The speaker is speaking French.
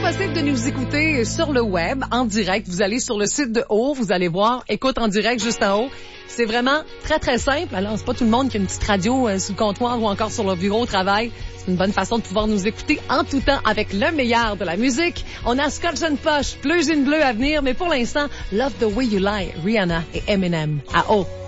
possible de nous écouter sur le web, en direct. Vous allez sur le site de Haut, vous allez voir Écoute en direct juste en haut. C'est vraiment très, très simple. Alors, c'est pas tout le monde qui a une petite radio sur le comptoir ou encore sur leur bureau au travail. C'est une bonne façon de pouvoir nous écouter en tout temps avec le meilleur de la musique. On a Scotch and Posh, Blues in Bleu à venir, mais pour l'instant, Love the Way You Lie, Rihanna et Eminem à Haut.